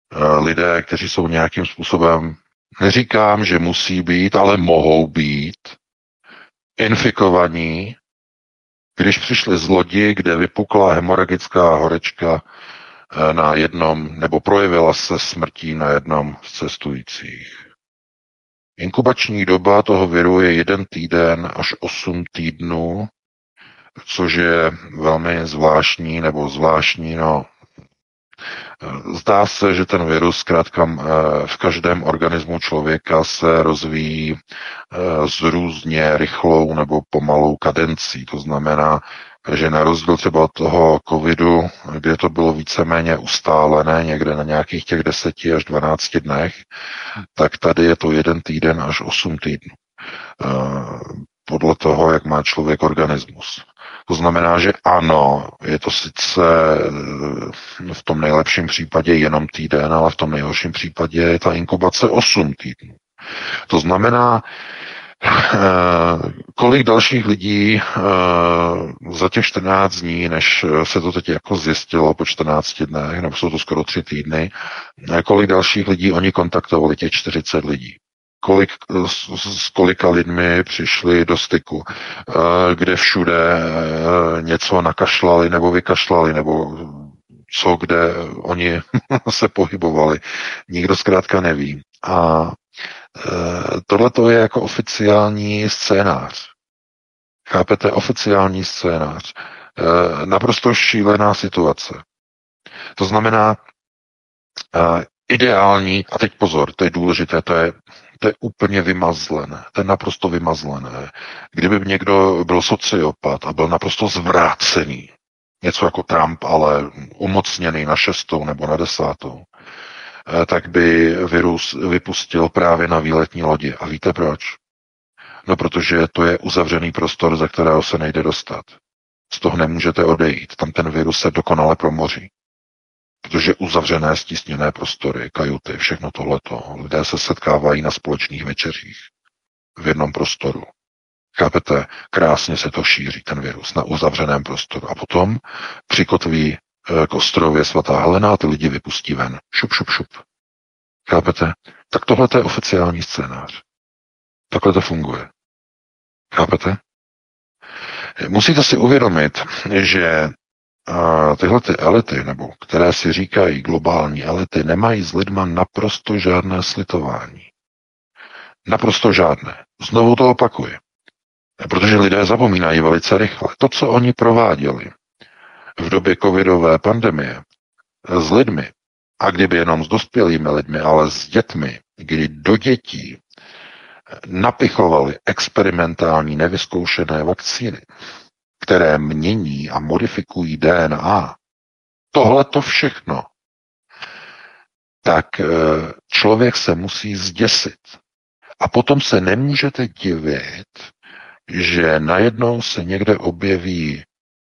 lidé, kteří jsou nějakým způsobem, neříkám, že musí být, ale mohou být infikovaní, když přišli z lodi, kde vypukla hemoragická horečka na jednom, nebo projevila se smrtí na jednom z cestujících. Inkubační doba toho viru je 1 týden až 8 týdnů, což je velmi zvláštní, no. Zdá se, že ten virus zkrátka v každém organismu člověka se rozvíjí s různě rychlou nebo pomalou kadencí. To znamená, že na rozdíl třeba od toho covidu, kde to bylo víceméně ustálené někde na nějakých těch 10 až 12 dnech, tak tady je to 1 týden až 8 týdnů. Podle toho, jak má člověk organismus. To znamená, že ano, je to sice v tom nejlepším případě jenom týden, ale v tom nejhorším případě je ta inkubace 8 týdnů. To znamená, kolik dalších lidí za těch 14 dní, než se to teď jako zjistilo po 14 dnech, nebo jsou to skoro 3 týdny, kolik dalších lidí oni kontaktovali, těch 40 lidí. S kolika lidmi přišli do styku, kde všude něco nakašlali nebo vykašlali, nebo co, kde oni se pohybovali. Nikdo zkrátka neví. A tohle to je jako oficiální scénář. Chápete? Oficiální scénář. Naprosto šílená situace. To znamená, ideální, a teď pozor, to je důležité, to je úplně vymazlené, to je naprosto vymazlené. Kdyby někdo byl sociopat a byl naprosto zvrácený, něco jako Trump, ale umocněný na 6. nebo na 10., tak by virus vypustil právě na výletní lodi. A víte proč? No, protože to je uzavřený prostor, ze kterého se nejde dostat. Z toho nemůžete odejít. Tam ten virus se dokonale promoří. Protože uzavřené, stísněné prostory, kajuty, všechno tohleto. Lidé se setkávají na společných večeřích v jednom prostoru. Chápete? Krásně se to šíří, ten virus, na uzavřeném prostoru. A potom přikotví k ostrově Svatá Helena a ty lidi vypustí ven. Šup, šup, šup. Chápete? Tak tohle je oficiální scénář. Takhle to funguje. Chápete? Musíte si uvědomit, že tyhle ty elity, nebo které si říkají globální elity, nemají s lidma naprosto žádné slitování. Naprosto žádné. Znovu to opakuji. Protože lidé zapomínají velice rychle. To, co oni prováděli v době covidové pandemie s lidmi, a kdyby jenom s dospělými lidmi, ale s dětmi, kdy do dětí napichovali experimentální nevyzkoušené vakcíny, které mění a modifikují DNA, tohle to všechno, tak člověk se musí zděsit. A potom se nemůžete divit, že najednou se někde objeví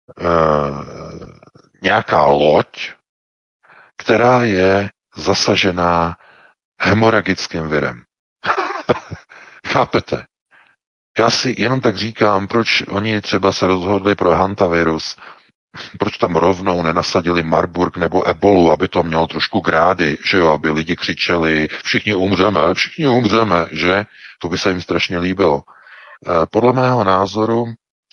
nějaká loď, která je zasažená hemoragickým virem. Chápete? Já si jenom tak říkám, proč oni třeba se rozhodli pro hantavirus, proč tam rovnou nenasadili Marburg nebo ebolu, aby to mělo trošku grády, že jo, aby lidi křičeli, všichni umřeme, že? To by se jim strašně líbilo. Podle mého názoru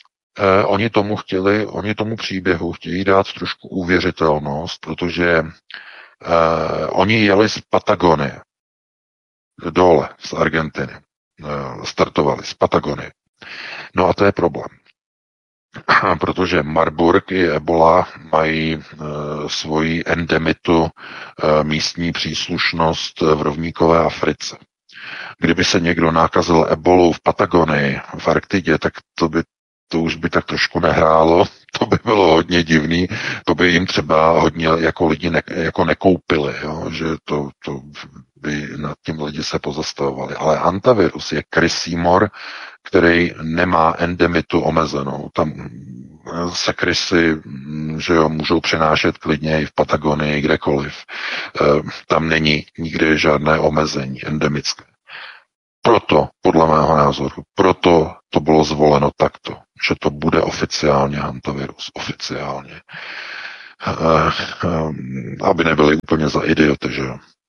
oni tomu příběhu chtějí dát trošku uvěřitelnost, protože oni jeli z Patagonie dole, z Argentiny. Startovali z Patagonie. No a to je problém. Protože Marburg i Ebola mají svoji endemitu, místní příslušnost v rovníkové Africe. Kdyby se někdo nakazil ebolou v Patagonii, v Arktidě, tak to už by tak trošku nehrálo, to by bylo hodně divný, to by jim třeba hodně jako lidi jako nekoupili, jo? Že to by nad tím lidi se pozastavovali. Ale hantavirus je krysí mor, který nemá endemitu omezenou. Tam se krysy, že jo, můžou přenášet klidně i v Patagonii, kdekoliv. Tam není nikdy žádné omezení endemické. Proto, podle mého názoru, proto to bylo zvoleno takto, že to bude oficiálně hantavirus, oficiálně. Aby nebyli úplně za idioty, že jo.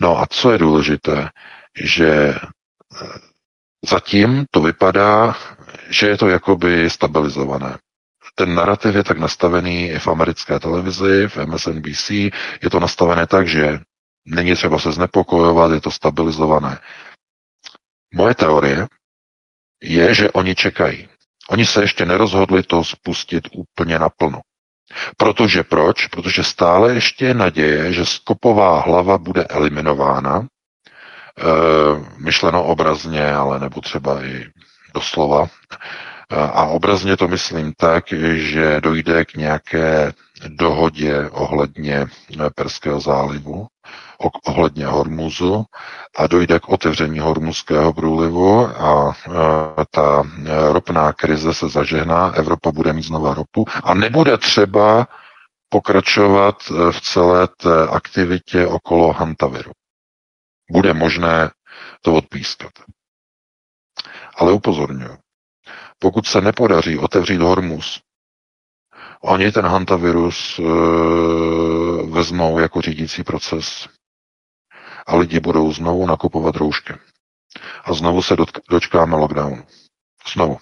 No a co je důležité, že zatím to vypadá, že je to jakoby stabilizované. Ten narrativ je tak nastavený i v americké televizi, v MSNBC, je to nastavené tak, že není třeba se znepokojovat, je to stabilizované. Moje teorie je, že oni čekají. Oni se ještě nerozhodli to spustit úplně naplno. Protože proč? Protože stále ještě je naděje, že skopová hlava bude eliminována, myšleno obrazně, ale nebo třeba i doslova. A obrazně to myslím tak, že dojde k nějaké dohodě ohledně Perského zálivu, ohledně Hormuzu a dojde k otevření Hormuzského průlivu a ta ropná krize se zažehná, Evropa bude mít znova ropu a nebude třeba pokračovat v celé té aktivitě okolo hantaviru. Bude možné to odpískat. Ale upozorňuji, pokud se nepodaří otevřít Hormuz, oni ten hantavirus vezmou jako řídící proces a lidi budou znovu nakupovat roušky. A znovu se dočkáme lockdownu. Znovu.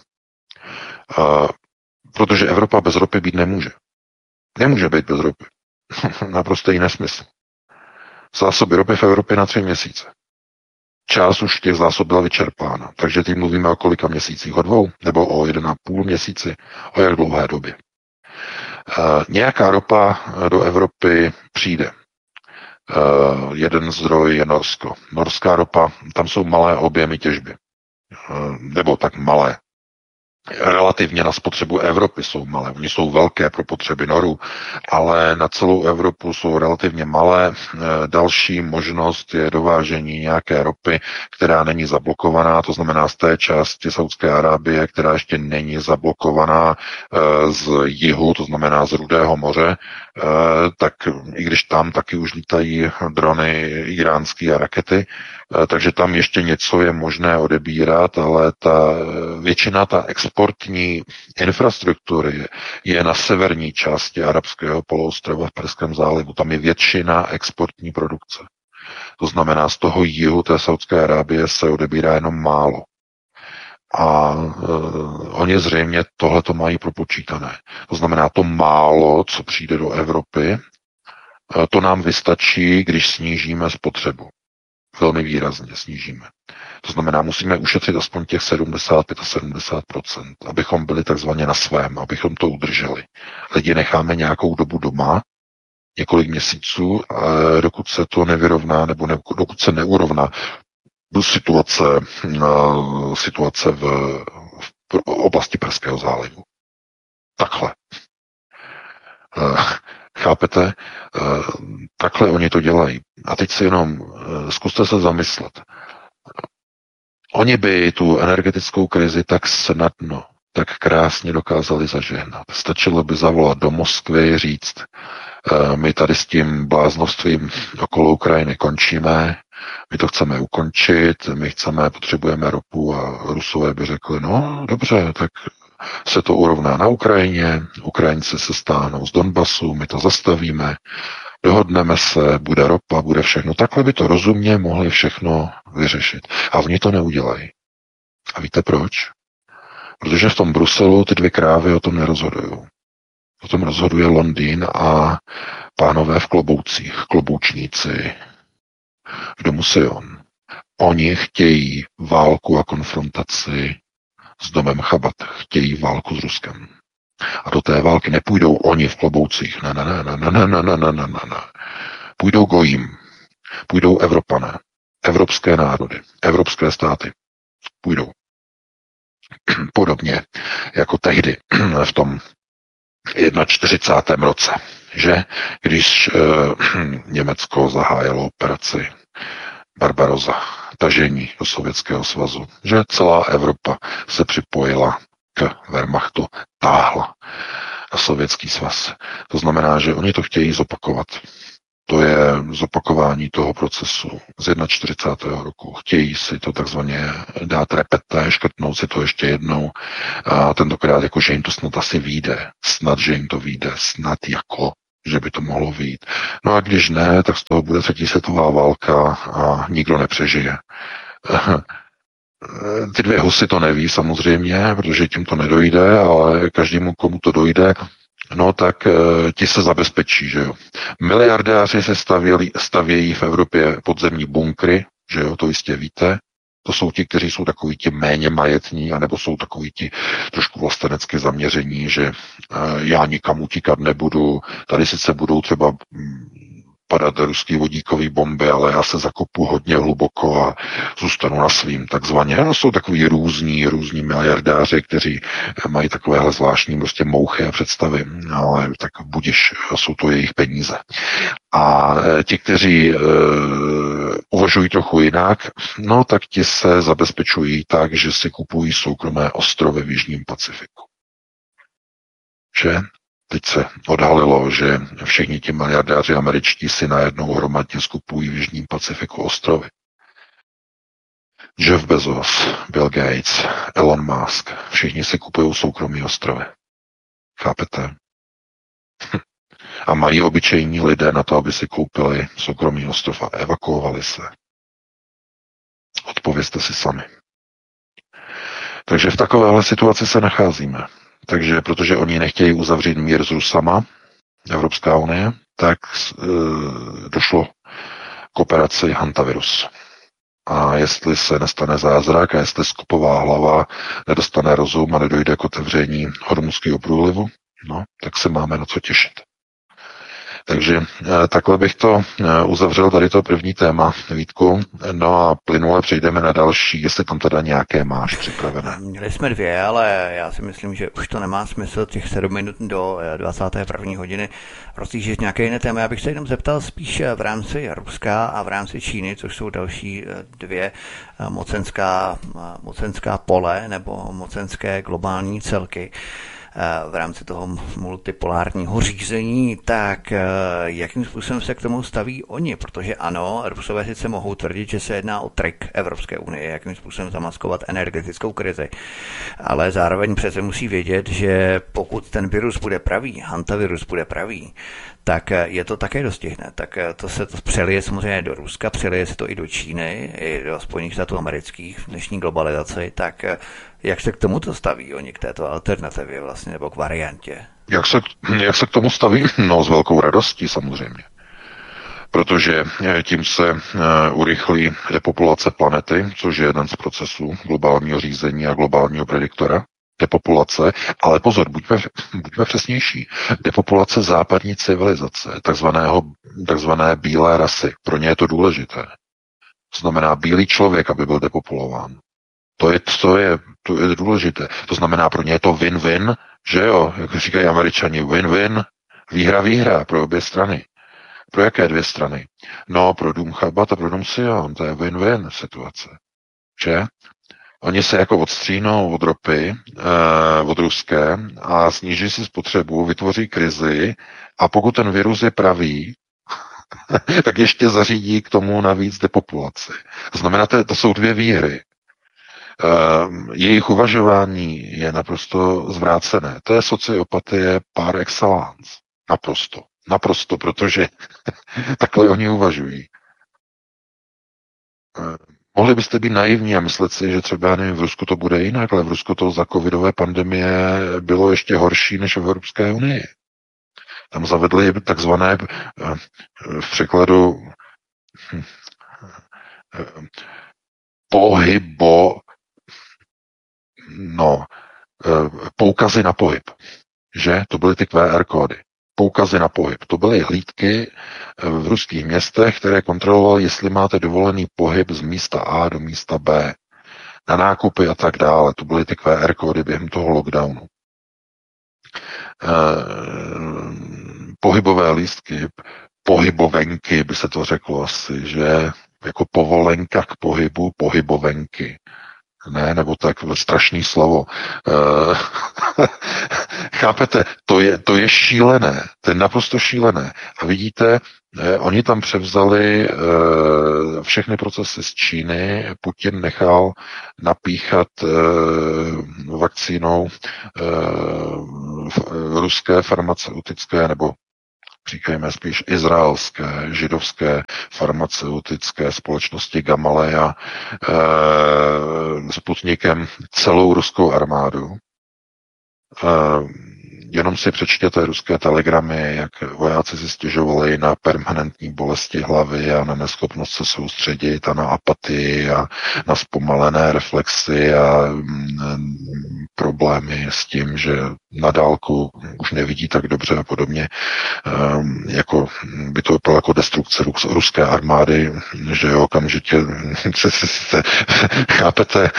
Protože Evropa bez ropy být nemůže. Nemůže být bez ropy. Naprostý nesmysl. Zásoby ropy v Evropě na 3 měsíce. Část už těch zásob byla vyčerpána. Takže teď mluvíme o kolika měsících? O 2? Nebo o 1,5 měsíci? O jak dlouhé době? Nějaká ropa do Evropy přijde. Jeden zdroj je Norsko. Norská ropa, tam jsou malé objemy těžby. Nebo tak malé. Relativně na spotřebu Evropy jsou malé. Oni jsou velké pro potřeby Norů, ale na celou Evropu jsou relativně malé. Další možnost je dovážení nějaké ropy, která není zablokovaná, to znamená z té části Saúdské Arábie, která ještě není zablokovaná z jihu, to znamená z Rudého moře, tak i když tam taky už lítají drony iránský a rakety, takže tam ještě něco je možné odebírat, ale většina exportní infrastruktury je na severní části arabského poloostrova v Perském zálivu. Tam je většina exportní produkce. To znamená, z toho jihu té Saúdské Arábie se odebírá jenom málo. A oni zřejmě tohleto mají propočítané. To znamená, to málo, co přijde do Evropy, to nám vystačí, když snížíme spotřebu. Velmi výrazně snížíme. To znamená, musíme ušetřit aspoň těch 75% abychom byli takzvaně na svém, abychom to udrželi. Lidi necháme nějakou dobu doma, několik měsíců, dokud se to nevyrovná, nebo dokud se neurovná situace v oblasti Perského zálivu. Takhle. Chápete? Takhle oni to dělají. A teď si jenom zkuste se zamyslet. Oni by tu energetickou krizi tak snadno, tak krásně dokázali zažehnat. Stačilo by zavolat do Moskvy, říct, my tady s tím bláznovstvím okolo Ukrajiny končíme, my to chceme ukončit, potřebujeme ropu a Rusové by řekli, no dobře, tak se to urovná na Ukrajině, Ukrajinci se stáhnou z Donbasu, my to zastavíme, dohodneme se, bude ropa, bude všechno. Takhle by to rozumně mohli všechno vyřešit. A oni to neudělají. A víte proč? Protože v tom Bruselu ty 2 krávy o tom nerozhodují. O tom rozhoduje Londýn a pánové v kloboucích, kloboučníci v domu Sion. Oni chtějí válku a konfrontaci s domem Chabat. Chtějí válku s Ruskem. A do té války nepůjdou oni v kloboucích. Ne. Půjdou gojím. Půjdou Evropané. Evropské národy. Evropské státy. Půjdou. Podobně jako tehdy v tom 41. roce, že? Když Německo zahájilo operaci Barbarossa, tažení do Sovětského svazu, že celá Evropa se připojila k Wehrmachtu, táhla a Sovětský svaz. To znamená, že oni to chtějí zopakovat. To je zopakování toho procesu z 41. roku. Chtějí si to takzvaně dát repeté, škrtnout si to ještě jednou a tentokrát jako, že jim to snad asi vyjde. Snad, že jim to vyjde. Snad jako že by to mohlo vyjít. No a když ne, tak z toho bude třetí světová válka a nikdo nepřežije. Ty dvě husy to neví samozřejmě, protože tím to nedojde, ale každému, komu to dojde, no tak ti se zabezpečí, že jo. Miliardáři se stavějí v Evropě podzemní bunkry, že jo, to jistě víte. To jsou ti, kteří jsou takový ti méně majetní, anebo jsou takový ti trošku vlastenecky zaměření, že já nikam utíkat nebudu, tady sice budou třeba padat ruský vodíkový bomby, ale já se zakopu hodně hluboko a zůstanu na svým takzvaně. No, jsou takový různí miliardáři, kteří mají takovéhle zvláštní prostě mouchy a představy, ale tak budiš, jsou to jejich peníze. A ti, kteří uvažují trochu jinak, no tak ti se zabezpečují tak, že si kupují soukromé ostrovy v Jižním Pacifiku. Že? Teď se odhalilo, že všichni ti miliardáři američtí si najednou hromadně skupují v Jižním Pacifiku ostrovy. Jeff Bezos, Bill Gates, Elon Musk, všichni si kupují soukromí ostrovy. Chápete? A mají obyčejní lidé na to, aby si koupili soukromý ostrov a evakuovali se. Odpovězte si sami. Takže v takovéhle situaci se nacházíme. Takže protože oni nechtějí uzavřít mír s Rusama, Evropská unie, tak došlo k operaci Hantavirus. A jestli se nestane zázrak a jestli skupová hlava nedostane rozum a nedojde k otevření Hormuzského průlivu, no, tak se máme na co těšit. Takže takhle bych to uzavřel, tady to první téma, Vítku. No a plynule přejdeme na další, jestli tam teda nějaké máš připravené. Měli jsme dvě, ale já si myslím, že už to nemá smysl těch 7 minut do 21. hodiny rozlížet nějaké jiné téma. Já bych se jenom zeptal spíš v rámci Ruska a v rámci Číny, což jsou další dvě mocenská pole nebo mocenské globální celky v rámci toho multipolárního řízení, tak jakým způsobem se k tomu staví oni? Protože ano, Rusové sice mohou tvrdit, že se jedná o trik Evropské unie, jakým způsobem zamaskovat energetickou krizi, ale zároveň přece musí vědět, že pokud ten virus bude pravý, hantavirus bude pravý, tak je to také dostihne. Tak to se to přelije samozřejmě do Ruska, přelije se to i do Číny, i do Spojených států amerických v dnešní globalizaci, tak jak se k tomuto staví oni, k této alternativě vlastně, nebo k variantě? Jak se k tomu staví? No, s velkou radostí samozřejmě. Protože tím se urychlí depopulace planety, což je jeden z procesů globálního řízení a globálního prediktora. Depopulace, ale pozor, buďme přesnější. Depopulace západní civilizace, takzvané bílé rasy. Pro ně je to důležité. To znamená bílý člověk, aby byl depopulován. To je důležité. To znamená, pro ně je to win-win, že jo, jak říkají Američani, win-win, výhra pro obě strany. Pro jaké dvě strany? No, pro Dům Chabat a pro Dům Sion, to je win-win situace. Že? Oni se jako odstřínou od ropy, od ruské a sníží si spotřebu, vytvoří krizi a pokud ten virus je pravý, tak ještě zařídí k tomu navíc depopulaci. To znamená, to jsou dvě výhry. Jejich uvažování je naprosto zvrácené. To je sociopatie par excellence. Naprosto, protože takhle oni uvažují. Mohli byste být naivní a myslet si, že třeba, nevím, v Rusku to bude jinak, ale v Rusku to za covidové pandemie bylo ještě horší než v Evropské unii. Tam zavedli takzvané v překladu poukazy na pohyb. Že? To byly ty QR kódy. Poukazy na pohyb. To byly hlídky v ruských městech, které kontrolovaly, jestli máte dovolený pohyb z místa A do místa B. Na nákupy a tak dále. To byly ty QR kódy během toho lockdownu. Pohybové lístky, pohybovenky, by se to řeklo asi, že jako povolenka k pohybu, pohybovenky. Ne, nebo tak strašný slovo. Chápete, to je šílené, to je naprosto šílené. A vidíte, oni tam převzali všechny procesy z Číny, Putin nechal napíchat vakcínou ruské farmaceutické nebo říkejme spíš izraelské, židovské farmaceutické společnosti Gamaleya Sputnikem celou ruskou armádu. Jenom si přečtěte ruské telegramy, jak vojáci si stěžovali na permanentní bolesti hlavy a na neschopnost se soustředit a na apatii a na zpomalené reflexy a problémy s tím, že na dálku už nevidí tak dobře a podobně. Jako by to bylo jako destrukce ruské armády, že jo, okamžitě chápete,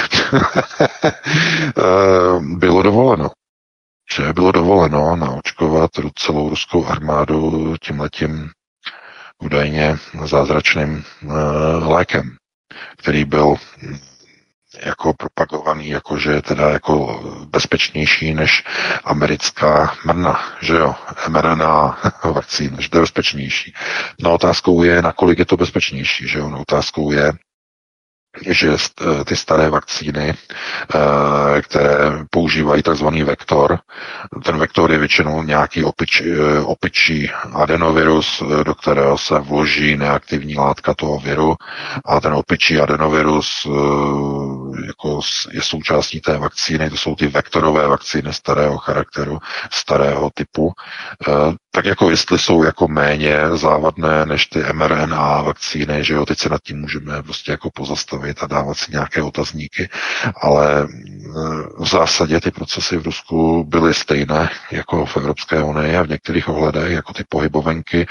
bylo dovoleno. Že bylo dovoleno naočkovat celou ruskou armádu tímhletím údajně zázračným lékem, který byl jako propagovaný, jakože teda jako bezpečnější než americká mRNA, že jo, mRNA vakcín, že to je bezpečnější. No otázkou je, nakolik je to bezpečnější, že jo, no otázkou je, že ty staré vakcíny, které používají takzvaný vektor, ten vektor je většinou nějaký opičí adenovirus, do kterého se vloží neaktivní látka toho viru a ten opičí adenovirus jako je součástí té vakcíny, to jsou ty vektorové vakcíny starého charakteru, starého typu, tak jako jestli jsou jako méně závadné než ty mRNA vakcíny, že jo, teď se nad tím můžeme prostě jako pozastavit a dávat si nějaké otazníky, ale v zásadě ty procesy v Rusku byly stejné jako v Evropské unii a v některých ohledech, jako ty pohybovenky,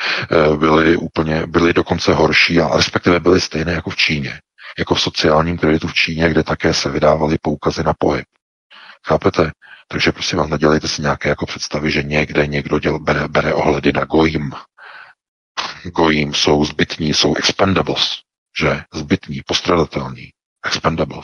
byly dokonce horší a respektive byly stejné jako v Číně, jako v sociálním kreditu v Číně, kde také se vydávaly poukazy na pohyb. Chápete? Takže prosím vás, nedělejte si nějaké jako představy, že někde někdo bere ohledy na gojím. Gojím jsou zbytní, jsou expendables, že? Zbytní, postradatelní, expendables.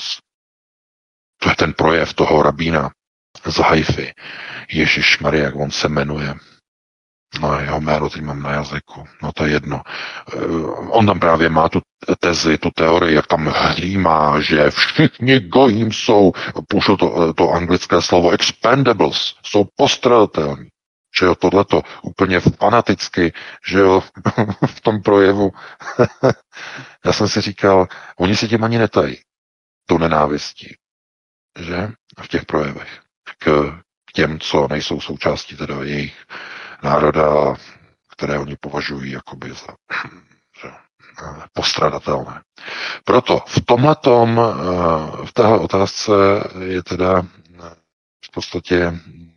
To je ten projev toho rabína z Haify. Ježišmarja, jak on se jmenuje. No, jeho jméno teď mám na jazyku. No, to je jedno. On tam právě má tu tezi, tu teorii, jak tam hlímá, že všichni gojím jsou, použil to anglické slovo expendables, jsou postradatelní. Že jo, tohleto úplně fanaticky, že jo, v tom projevu. Já jsem si říkal, oni si tím ani netají, tou nenávistí, že, v těch projevech, k těm, co nejsou součástí teda jejich národa, které oni považují jakoby za postradatelné. Proto v téhle otázce je teda v podstatě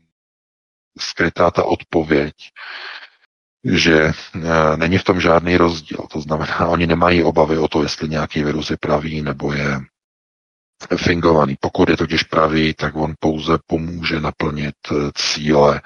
skrytá ta odpověď, že není v tom žádný rozdíl. To znamená, oni nemají obavy o to, jestli nějaký virus je pravý nebo je fingovaný. Pokud je totiž pravý, tak on pouze pomůže naplnit cíle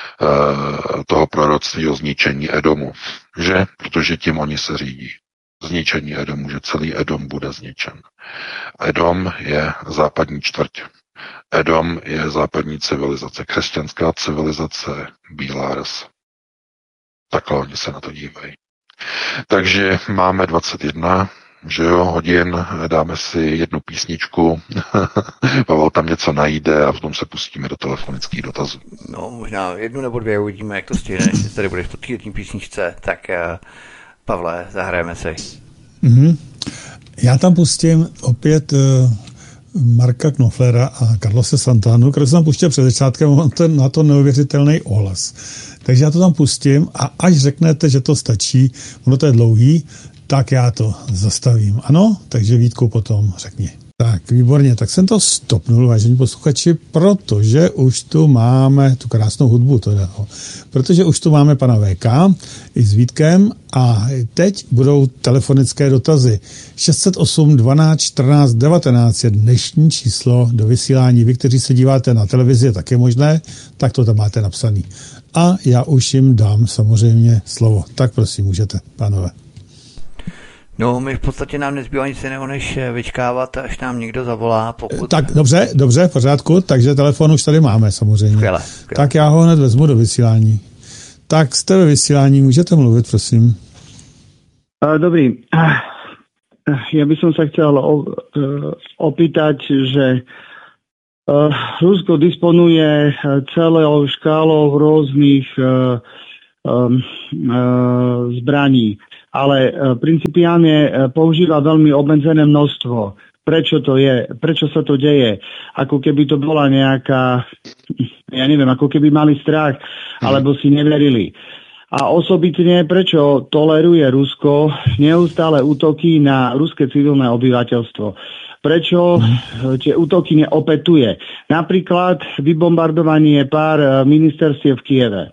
toho proroctví o zničení Edomu. Že? Protože tím oni se řídí. Zničení Edomu, že celý Edom bude zničen. Edom je západní čtvrť. Edom je západní civilizace, křesťanská civilizace, bílá rasa. Takhle oni se na to dívají. Takže máme 21, že jo, hodin, dáme si jednu písničku, Pavel tam něco najde a potom se pustíme do telefonických dotazů. No, možná jednu nebo dvě, uvidíme, jak to stihne, jestli tady budeš po té písničce, tak Pavle, zahrajeme si. Mm-hmm. Já tam pustím opět Marka Knoflera a Carlose Santanu, který jsem tam pustil před začátkem, mám na to neuvěřitelný ohlas. Takže já to tam pustím a až řeknete, že to stačí, ono to je dlouhý, tak já to zastavím. Ano? Takže Vítku potom řekni. Tak, výborně, tak jsem to stopnul, vážení posluchači, protože už tu máme tu krásnou hudbu, protože už tu máme pana VK i s Vítkem a teď budou telefonické dotazy. 608 12 14 19 je dnešní číslo do vysílání. Vy, kteří se díváte na televizi, je také možné, tak to tam máte napsaný. A já už jim dám samozřejmě slovo. Tak prosím, můžete, pánové. No, my v podstatě nám nezbývá nic jiného, než vyčkávat, až nám někdo zavolá. Pokud... Tak dobře, v pořádku, takže telefon už tady máme samozřejmě. Skvěle. Tak já ho hned vezmu do vysílání. Tak jste ve vysílání, můžete mluvit, prosím. Dobrý. Ja by som sa chcel opýtať, že Rusko disponuje celou škálou rôznych zbraní, ale principiálne používa veľmi obmedzené množstvo. Prečo to je? Prečo sa to deje? Ako keby to bola nejaká, ja neviem, ako keby mali strach, alebo si neverili. A osobitne, prečo toleruje Rusko neustále útoky na ruské civilné obyvateľstvo? Prečo tie útoky neopetuje? Napríklad vybombardovanie pár ministerstiev v Kieve.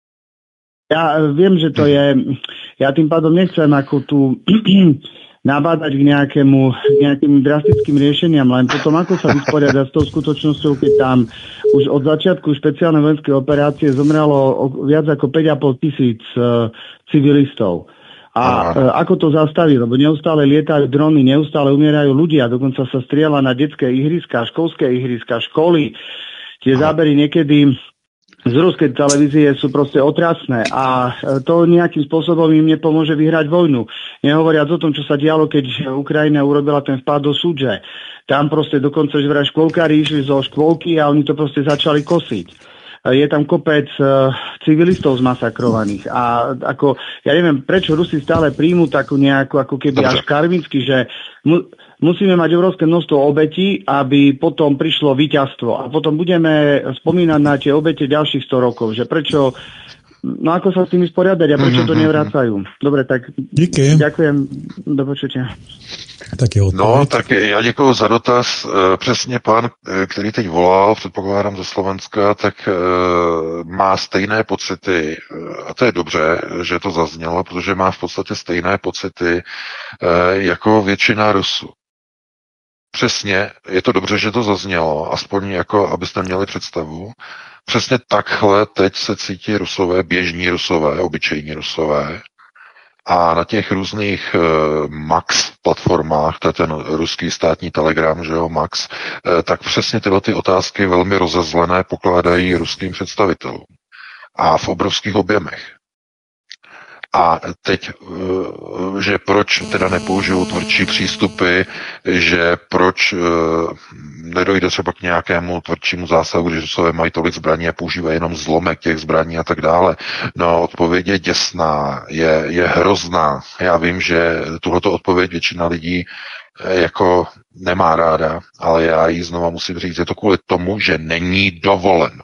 Ja viem, že to je... Ja tým pádom nechcem ako tu nabádať k nejakým drastickým riešeniam, len potom ako sa vysporiadať s tou skutočnosťou, keď tam už od začiatku špeciálnej vojenskej operácie zomrelo viac ako 5,5 tisíc civilistov. A ako to zastaviť? Lebo neustále lietajú drony, neustále umierajú ľudia, dokonca sa strieľa na detské ihriska, školské ihriska, školy. Tie zábery niekedy z ruskej televízie sú proste otrasné a to nejakým spôsobom im nepomôže vyhrať vojnu. Nehovoriac o tom, čo sa dialo, keď Ukrajina urobila ten vpád do Sudže. Tam proste dokonca že vraj škôlkári išli zo škôlky a oni to proste začali kosiť. Je tam kopec civilistov zmasakrovaných. A ako, ja neviem, prečo Rusi stále príjmu takú nejakú, ako keby až karmicky, že musíme mať obrovské množstvo obetí, aby potom prišlo víťazstvo. A potom budeme spomínať na tie obete ďalších 100 rokov. Že prečo, no ako sa s tým vysporiadať a prečo to nevracajú. Dobre, tak díky. Ďakujem. Do počutia. No, tak já děkuji za dotaz. Přesně pán, který teď volal, předpokládám ze Slovenska, tak má stejné pocity, a to je dobře, že to zaznělo, protože má v podstatě stejné pocity jako většina Rusů. Přesně, je to dobře, že to zaznělo, aspoň jako, abyste měli představu. Přesně takhle teď se cítí Rusové, běžní Rusové, obyčejní Rusové. A na těch různých Max platformách, to je ten ruský státní telegram, že jo, Max, tak přesně tyhle ty otázky velmi rozezlené pokládají ruským představitelům. A v obrovských objemech. A teď, že proč teda nepoužijou tvrdší přístupy, že proč nedojde třeba k nějakému tvrdšímu zásahu, když Rusové mají tolik zbraní a používají jenom zlomek těch zbraní a tak dále. No, odpověď je děsná, je hrozná. Já vím, že tuhleto odpověď většina lidí jako nemá ráda, ale já ji znova musím říct, je to kvůli tomu, že není dovoleno.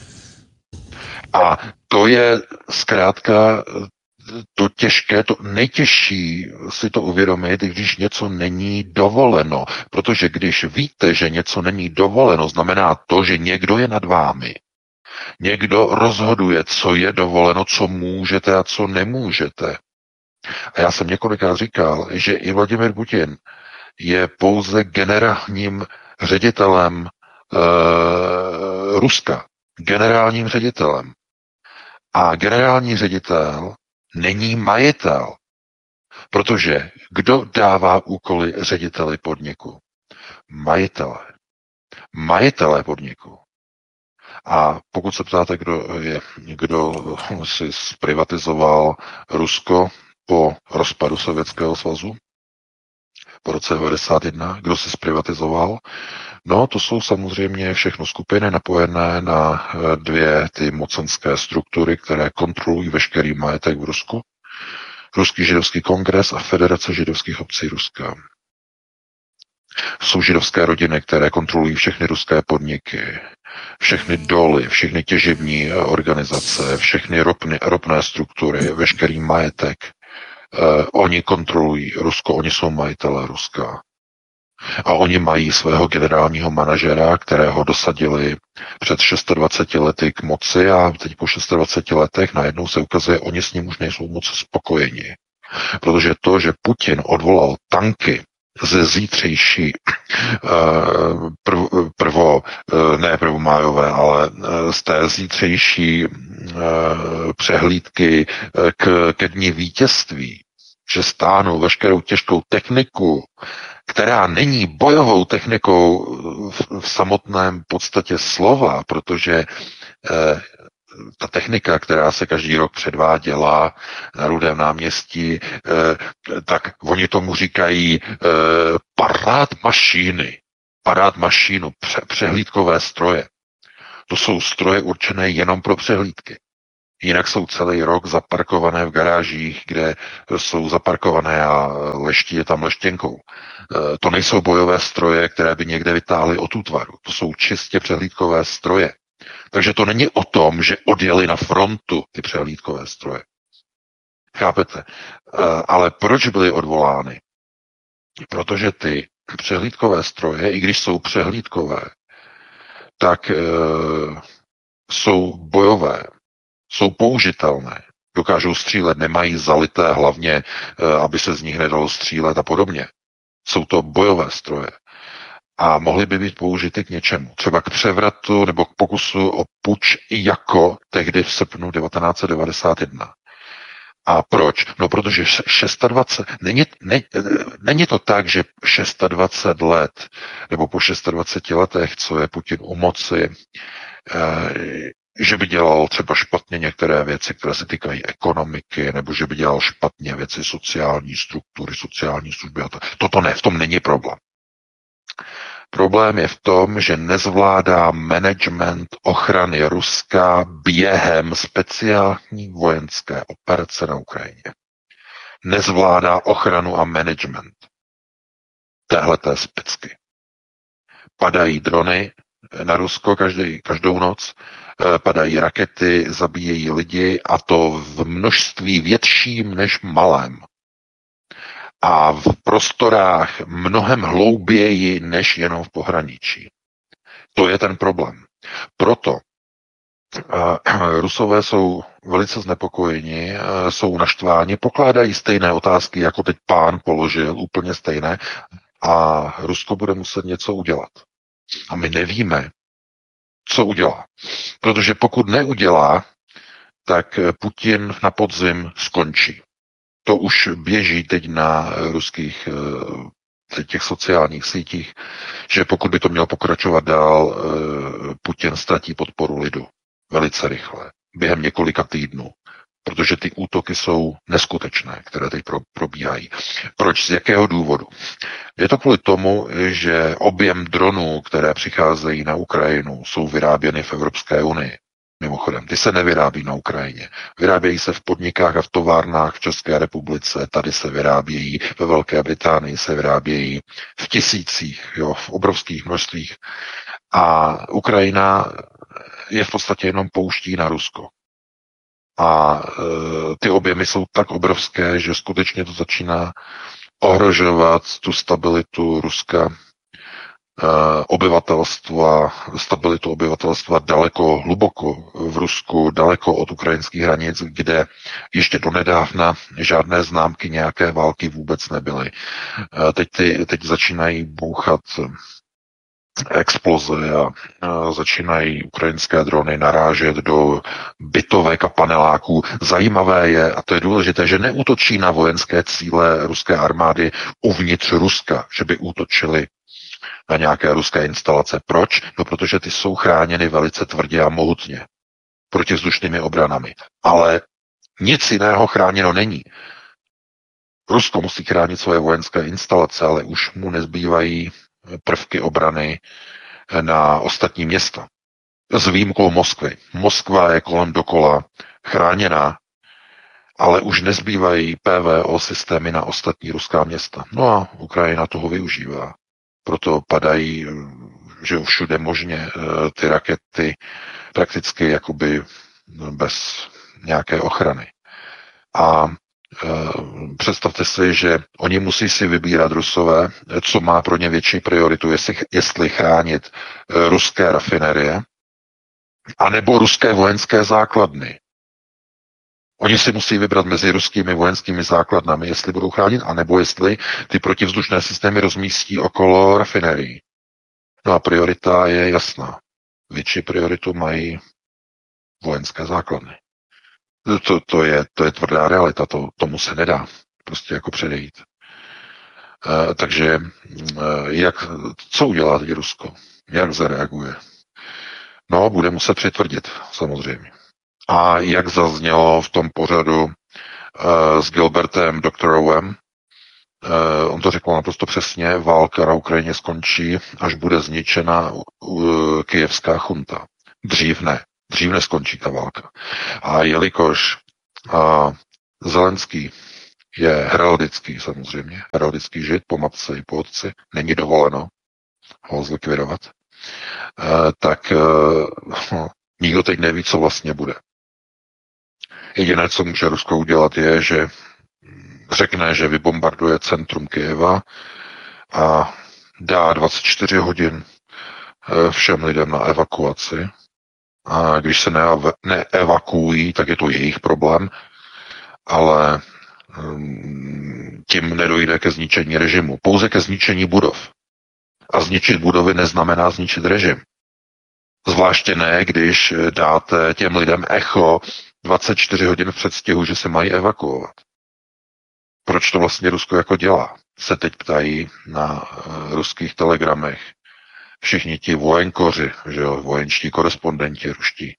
A to je zkrátka to těžké, to nejtěžší si to uvědomit, když něco není dovoleno. Protože když víte, že něco není dovoleno, znamená to, že někdo je nad vámi. Někdo rozhoduje, co je dovoleno, co můžete a co nemůžete. A já jsem několikrát říkal, že i Vladimir Putin je pouze generálním ředitelem Ruska. Generálním ředitelem. A generální ředitel není majitel. Protože kdo dává úkoly řediteli podniku? Majitelé. Majitelé podniku. A pokud se ptáte, kdo si zprivatizoval Rusko po rozpadu Sovětského svazu, po roce 1991, kdo si zprivatizoval? No, to jsou samozřejmě všechno skupiny napojené na dvě ty mocenské struktury, které kontrolují veškerý majetek v Rusku. Ruský židovský kongres a Federace židovských obcí Ruska. Jsou židovské rodiny, které kontrolují všechny ruské podniky, všechny doly, všechny těžební organizace, všechny ropné struktury, veškerý majetek. Oni kontrolují Rusko, oni jsou majitelé Ruska. A oni mají svého generálního manažera, kterého dosadili před 26 lety k moci a teď po 26 letech najednou se ukazuje, oni s ním už nejsou moc spokojeni. Protože to, že Putin odvolal tanky ze zítřejší prvomájové, ale z té zítřejší přehlídky ke dni vítězství, že stáhnou veškerou těžkou techniku, která není bojovou technikou v samotném podstatě slova, protože ta technika, která se každý rok předváděla na Rudém náměstí, tak oni tomu říkají parád mašínu, přehlídkové stroje. To jsou stroje určené jenom pro přehlídky. Jinak jsou celý rok zaparkované v garážích, kde jsou zaparkované a leští je tam leštěnkou. To nejsou bojové stroje, které by někde vytáhly od útvaru. To jsou čistě přehlídkové stroje. Takže to není o tom, že odjeli na frontu ty přehlídkové stroje. Chápete? Ale proč byly odvolány? Protože ty přehlídkové stroje, i když jsou přehlídkové, tak jsou bojové, jsou použitelné, dokážou střílet, nemají zalité hlavně, aby se z nich nedalo střílet a podobně. Jsou to bojové stroje a mohly by být použity k něčemu. Třeba k převratu nebo k pokusu o puč jako tehdy v srpnu 1991. A proč? No, protože 26, není to tak, že 26 let, nebo po 26 letech, co je Putin u moci, že by dělal třeba špatně některé věci, které se týkají ekonomiky, nebo že by dělal špatně věci sociální struktury, sociální služby. Toto ne, v tom není problém. Problém je v tom, že nezvládá management ochrany Ruska během speciální vojenské operace na Ukrajině. Nezvládá ochranu a management téhleté spicky. Padají drony na Rusko každou noc, padají rakety, zabíjejí lidi a to v množství větším než malém. A v prostorách mnohem hlouběji než jenom v pohraničí. To je ten problém. Proto Rusové jsou velice znepokojeni, jsou naštváni, pokládají stejné otázky, jako teď pán položil, úplně stejné, a Rusko bude muset něco udělat. A my nevíme, co udělá. Protože pokud neudělá, tak Putin na podzim skončí. To už běží teď na ruských těch sociálních sítích, že pokud by to mělo pokračovat dál, Putin ztratí podporu lidu velice rychle, během několika týdnů, protože ty útoky jsou neskutečné, které teď probíhají. Proč? Z jakého důvodu? Je to kvůli tomu, že objem dronů, které přicházejí na Ukrajinu, jsou vyráběny v Evropské unii. Mimochodem, ty se nevyrábí na Ukrajině. Vyrábějí se v podnikách a v továrnách v České republice, tady se vyrábějí, ve Velké Británii se vyrábějí v tisících, v obrovských množstvích. A Ukrajina je v podstatě jenom pouští na Rusko. A ty objemy jsou tak obrovské, že skutečně to začíná ohrožovat tu stabilitu Ruska, stabilitu obyvatelstva daleko hluboko v Rusku, daleko od ukrajinských hranic, kde ještě donedávna žádné známky nějaké války vůbec nebyly. Teď začínají bouchat exploze a začínají ukrajinské drony narážet do bytovek a paneláků. Zajímavé je, a to je důležité, že neútočí na vojenské cíle ruské armády uvnitř Ruska, že by útočili na nějaké ruské instalace. Proč? No, protože ty jsou chráněny velice tvrdě a mohutně protivzdušnými obranami. Ale nic jiného chráněno není. Rusko musí chránit svoje vojenské instalace, ale už mu nezbývají prvky obrany na ostatní města. S výjimkou Moskvy. Moskva je kolem dokola chráněná, ale už nezbývají PVO systémy na ostatní ruská města. No a Ukrajina toho využívá. Proto padají, že všude možně ty rakety prakticky jakoby bez nějaké ochrany. A představte si, že oni musí si vybírat Rusové, co má pro ně větší prioritu, jestli chránit ruské rafinerie, anebo ruské vojenské základny. Oni si musí vybrat mezi ruskými vojenskými základnami, jestli budou chránit, anebo jestli ty protivzdušné systémy rozmístí okolo rafinerií. No a priorita je jasná. Větší prioritu mají vojenské základny. To je tvrdá realita, tomu se nedá prostě jako předejít. Takže co udělá teď Rusko? Jak zareaguje? No, bude muset přitvrdit, samozřejmě. A jak zaznělo v tom pořadu s Gilbertem Doktorovem, on to řekl naprosto přesně, válka na Ukrajině skončí, až bude zničena kyjevská chunta. Dřív ne. Dřív neskončí ta válka. A jelikož Zelenský je heraldický samozřejmě, heraldický žid po matce i po otci, není dovoleno ho zlikvidovat, tak nikdo teď neví, co vlastně bude. Jediné, co může Rusko udělat, je, že řekne, že vybombarduje centrum Kyjeva a dá 24 hodin všem lidem na evakuaci. A když se neevakuují, tak je to jejich problém, ale tím nedojde ke zničení režimu. Pouze ke zničení budov. A zničit budovy neznamená zničit režim. Zvláště ne, když dáte těm lidem echo 24 hodin v předstihu, že se mají evakuovat. Proč to vlastně Rusko jako dělá? Se teď ptají na ruských telegramech všichni ti vojenkoři, že jo, vojenští korespondenti ruští.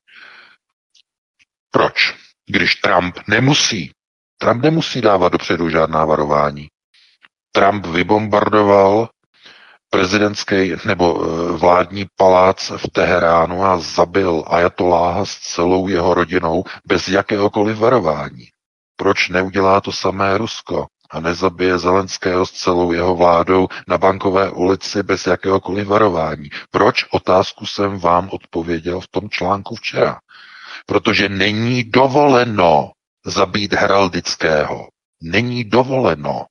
Proč? Když Trump nemusí dávat dopředu žádná varování. Trump vybombardoval prezidentský nebo vládní palác v Teheránu a zabil ajatoláha s celou jeho rodinou bez jakéhokoliv varování. Proč neudělá to samé Rusko a nezabije Zelenského s celou jeho vládou na Bankové ulici bez jakéhokoliv varování? Proč? Otázku jsem vám odpověděl v tom článku včera. Protože není dovoleno zabít heraldického. Není dovoleno.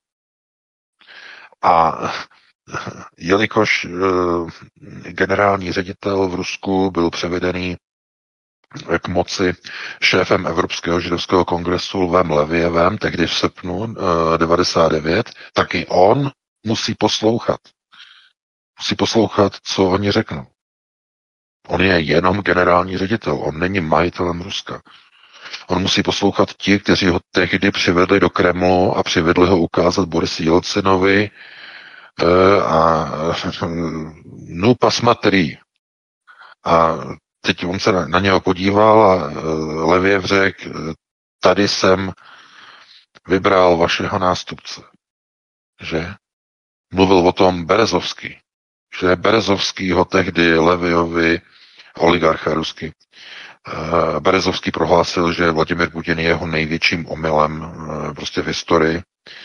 A jelikož generální ředitel v Rusku byl převedený k moci šéfem Evropského židovského kongresu Lvem Levievem, tehdy v srpnu 99, tak i on musí poslouchat. Musí poslouchat, co oni řeknou. On je jenom generální ředitel, on není majitelem Ruska. On musí poslouchat ti, kteří ho tehdy přivedli do Kremlu a přivedli ho ukázat Borisi Jelcinovi a nu pasmatrí. A teď on se na něho podíval a Leviev řekl, tady jsem vybral vašeho nástupce. Že? Mluvil o tom Berezovský. Že Berezovský ho tehdy Leviovi, oligarcha ruský, Berezovský prohlásil, že Vladimir Putin je jeho největším omylem prostě v historii.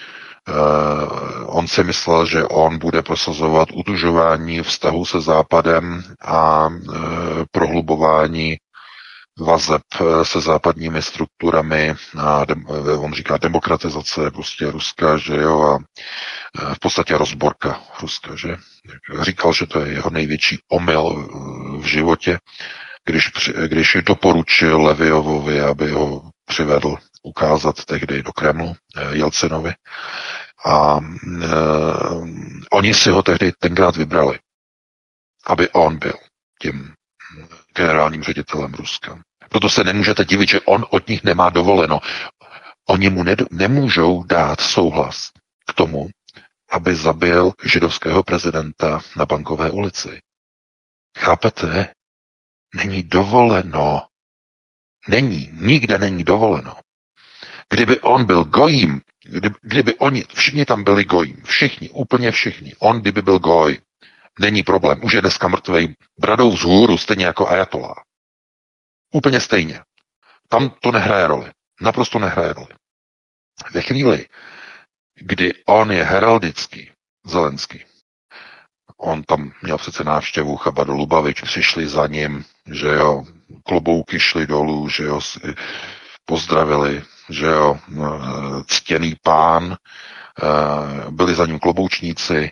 On si myslel, že on bude prosazovat utužování vztahu se Západem a prohlubování vazeb se západními strukturami a on říká demokratizace prostě Ruska, že jo, a v podstatě rozborka Ruska, že říkal, že to je jeho největší omyl v životě, když doporučil Leviovovi, aby ho přivedl ukázat tehdy do Kremlu Jelcinovi. A oni si ho tehdy tenkrát vybrali, aby on byl tím generálním ředitelem Ruska. Proto se nemůžete divit, že on od nich nemá dovoleno. Oni mu nemůžou dát souhlas k tomu, aby zabil židovského prezidenta na Bankové ulici. Chápete? Není dovoleno. Nikde není dovoleno. Kdyby on byl gojím, kdyby oni, všichni tam byli gojím, úplně všichni, on kdyby byl goj, není problém, už je dneska mrtvej bradou vzhůru, stejně jako ajatolá. Úplně stejně. Tam to nehraje roli. Naprosto nehraje roli. Ve chvíli, kdy on je heraldický, Zelenský, on tam měl přece návštěvu Chabadu Lubavič, přišli za ním, že jo, klobouky šli dolů, že jo, pozdravili, že jo, ctěný pán, byli za ním kloboučníci,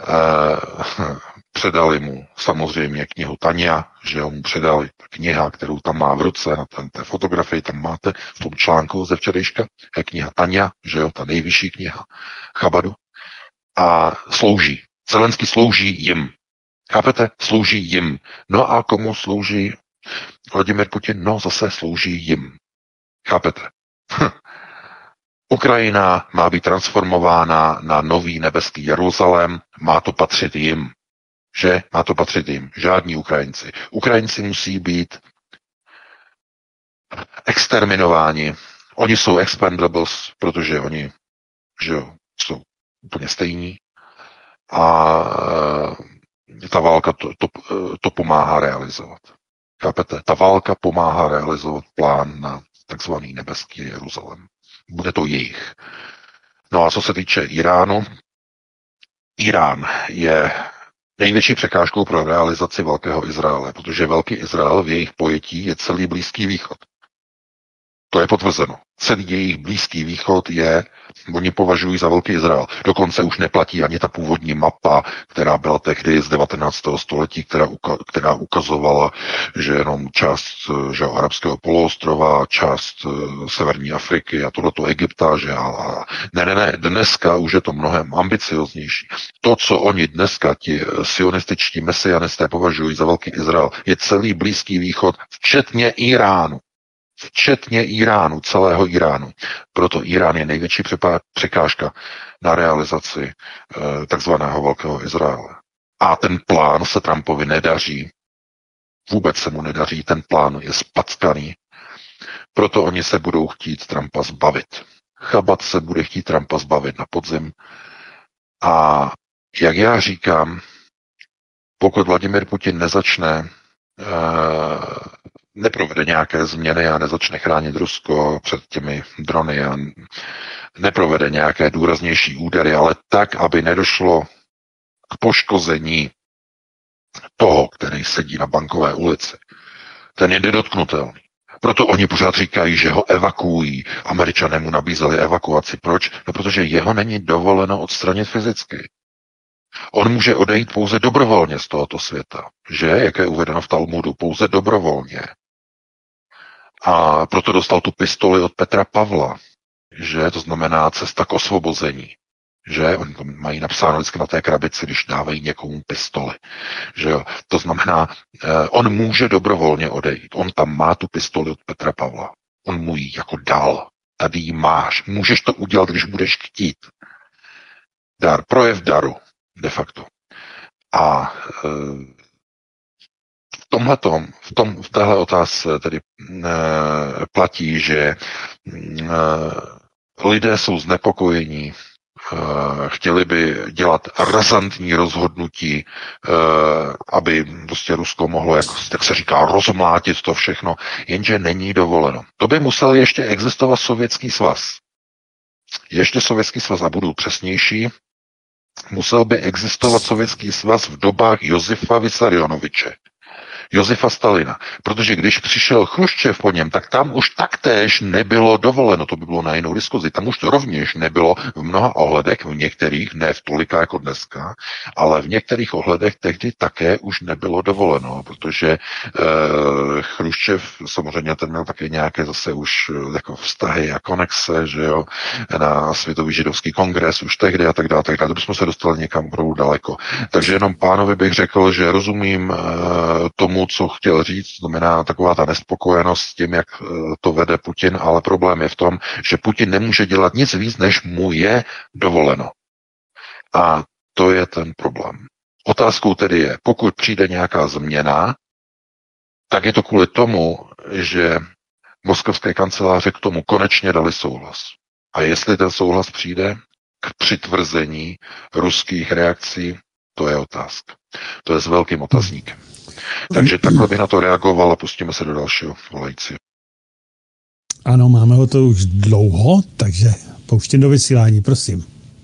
předali mu samozřejmě knihu Tanja, že jo, mu předali kniha, kterou tam má v ruce, na té fotografii tam máte v tom článku ze včerejška, je kniha Tanja, že jo, ta nejvyšší kniha Chabadu, a slouží. Zelenský slouží jim. Chápete? Slouží jim. No a komu slouží Vladimir Putin? No zase slouží jim. Chápete? Ukrajina má být transformována na nový nebeský Jeruzalém, má to patřit jim. Že? Má to patřit jim. Žádní Ukrajinci. Ukrajinci musí být exterminováni. Oni jsou expendables, protože oni, že jo, jsou úplně stejní. A ta válka to pomáhá realizovat. Chápete? Ta válka pomáhá realizovat plán na takzvaný nebeský Jeruzalém. Bude to jejich. No a co se týče Iránu, Irán je největší překážkou pro realizaci Velkého Izraele, protože Velký Izrael v jejich pojetí je celý Blízký východ. To je potvrzeno. Celý jejich Blízký východ oni považují za Velký Izrael. Dokonce už neplatí ani ta původní mapa, která byla tehdy z 19. století, která ukazovala, že jenom část arabského poloostrova, část severní Afriky a tohleto Egypta, ne, dneska už je to mnohem ambicioznější. To, co oni dneska, ti sionističtí mesianisté považují za Velký Izrael, je celý Blízký východ, včetně Iránu. Celého Iránu. Proto Irán je největší překážka na realizaci takzvaného Velkého Izraele. A ten plán se Trumpovi nedaří. Vůbec se mu nedaří, ten plán je spackaný. Proto oni se budou chtít Trumpa zbavit. Chabad se bude chtít Trumpa zbavit na podzim. A jak já říkám, pokud Vladimir Putin neprovede nějaké změny a nezačne chránit Rusko před těmi drony a neprovede nějaké důraznější údery, ale tak, aby nedošlo k poškození toho, který sedí na Bankové ulici. Ten je nedotknutelný. Proto oni pořád říkají, že ho evakuují. Američané mu nabízeli evakuaci. Proč? No, protože jeho není dovoleno odstranit fyzicky. On může odejít pouze dobrovolně z tohoto světa. Že? Jak je uvedeno v Talmudu, pouze dobrovolně. A proto dostal tu pistoli od Petra Pavla. Že? To znamená cesta k osvobození. Že? Oni to mají napsáno vždycky na té krabici, když dávají někomu pistoli. Že jo? To znamená, on může dobrovolně odejít. On tam má tu pistoli od Petra Pavla. On mu ji jako dal. Tady ji máš. Můžeš to udělat, když budeš chtít. Dar, projev daru. De facto. A v téhle otázce tedy platí, že lidé jsou znepokojení, chtěli by dělat razantní rozhodnutí, aby prostě Rusko mohlo, jak se říká, rozmlátit to všechno, jenže není dovoleno. To by musel ještě existovat Sovětský svaz. Ještě Sovětský svaz, a budu přesnější, musel by existovat Sovětský svaz v dobách Josefa Vissarionoviče, Josefa Stalina. Protože když přišel Chruščev po něm, tak tam už taktéž nebylo dovoleno, to by bylo na jinou diskuzi, tam už to rovněž nebylo v mnoha ohledech, v některých, ne v tolika jako dneska, ale v některých ohledech tehdy také už nebylo dovoleno, protože Chruščev samozřejmě ten měl také nějaké zase už jako vztahy a konexe, že jo, na Světový židovský kongres už tehdy a tak dále, to bychom se dostali někam opravdu daleko. Takže jenom pánovi bych řekl, že rozumím tomu, co chtěl říct, to znamená taková ta nespokojenost s tím, jak to vede Putin, ale problém je v tom, že Putin nemůže dělat nic víc, než mu je dovoleno. A to je ten problém. Otázkou tedy je, pokud přijde nějaká změna, tak je to kvůli tomu, že moskovské kanceláře k tomu konečně dali souhlas. A jestli ten souhlas přijde k přitvrzení ruských reakcí, to je otázka. To je s velkým otazníkem. Takže takhle bych na to reagoval a pustíme se do dalšího volající. Ano, máme ho to už dlouho, takže pouštím do vysílání, prosím.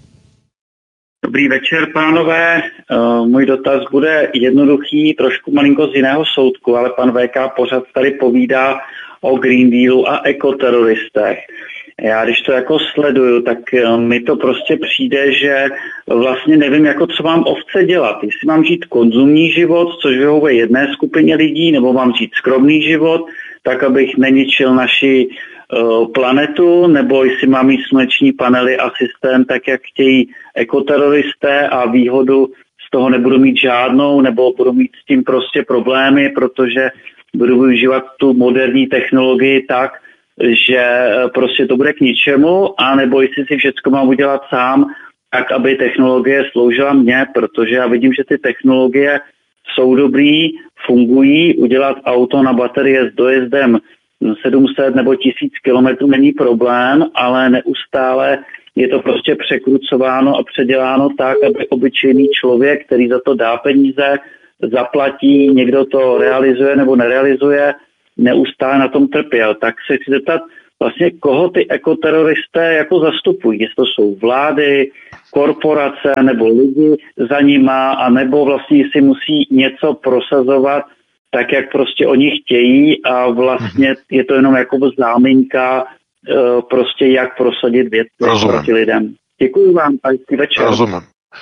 Dobrý večer, pánové. Můj dotaz bude jednoduchý, trošku malinko z jiného soudku, ale pan VK pořád tady povídá o Green Dealu a ekoteroristech. Já když to jako sleduju, tak mi to prostě přijde, že vlastně nevím, jako co mám ovce dělat. Jestli mám žít konzumní život, což vyhovuje jedné skupině lidí, nebo mám žít skromný život, tak abych neničil naši planetu, nebo jestli mám mít sluneční panely a systém, tak jak chtějí ekoteroristé a výhodu z toho nebudu mít žádnou, nebo budu mít s tím prostě problémy, protože budu využívat tu moderní technologii tak, že prostě to bude k ničemu, anebo jestli si všechno mám udělat sám, tak aby technologie sloužila mně, protože já vidím, že ty technologie jsou dobrý, fungují, udělat auto na baterie s dojezdem 700 nebo 1000 kilometrů není problém, ale neustále je to prostě překrucováno a předěláno tak, aby obyčejný člověk, který za to dá peníze, zaplatí, někdo to realizuje nebo nerealizuje, neustále na tom trpěl. Tak se chci zeptat, vlastně koho ty ekoteroristé jako zastupují? Jestli to jsou vlády, korporace nebo lidi za nima, anebo vlastně si musí něco prosazovat tak, jak prostě oni chtějí a vlastně je to jenom jako záminka prostě jak prosadit věci proti lidem. Děkuji vám a hezký večer. Rozumím.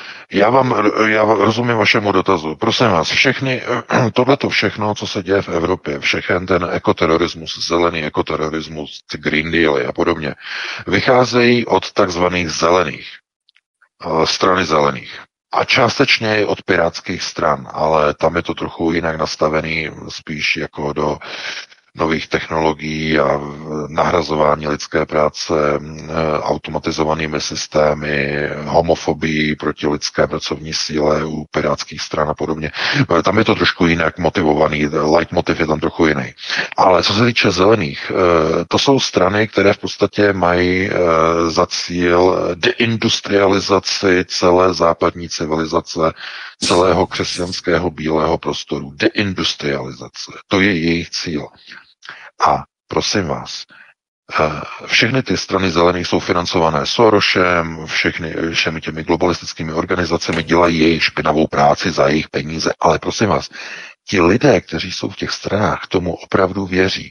Já rozumím vašemu dotazu. Prosím vás, tohleto všechno, co se děje v Evropě, všechen ten ekoterorismus, zelený ekoterorismus, Green Deal a podobně, vycházejí od takzvaných zelených, strany zelených. A částečně i od pirátských stran, ale tam je to trochu jinak nastavený, spíš jako do nových technologií a nahrazování lidské práce automatizovanými systémy, homofobii proti lidské pracovní síle u pirátských stran a podobně. Tam je to trošku jinak motivovaný, leitmotiv je tam trochu jiný. Ale co se týče zelených, to jsou strany, které v podstatě mají za cíl deindustrializaci celé západní civilizace, celého křesťanského bílého prostoru. Deindustrializace. To je jejich cíl. A prosím vás, všechny ty strany zelených jsou financované Sorosem, všemi těmi globalistickými organizacemi dělají jejich špinavou práci za jejich peníze, ale prosím vás, ti lidé, kteří jsou v těch stranách, tomu opravdu věří.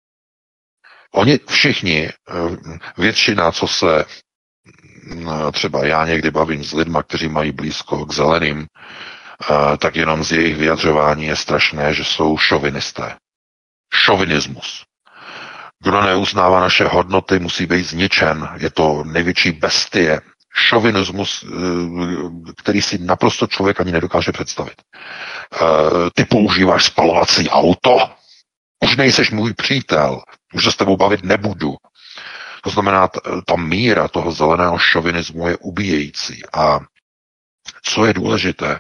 Oni všichni, většina, co se třeba já někdy bavím s lidma, kteří mají blízko k zeleným, tak jenom z jejich vyjadřování je strašné, že jsou šovinisté. Šovinismus. Kdo neuznává naše hodnoty, musí být zničen. Je to největší bestie. Šovinismus, který si naprosto člověk ani nedokáže představit. Ty používáš spalovací auto? Už nejseš můj přítel. Už se s tebou bavit nebudu. To znamená, ta míra toho zeleného šovinismu je ubíjející. A co je důležité,